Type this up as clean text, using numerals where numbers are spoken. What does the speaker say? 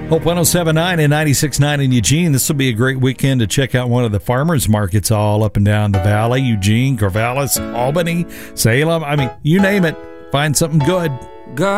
Hope 107.9 and 96.9 in Eugene. This will be a great weekend to check out one of the farmers markets all up and down the valley. Eugene, Corvallis, Albany, Salem. I mean, you name it. Find something good.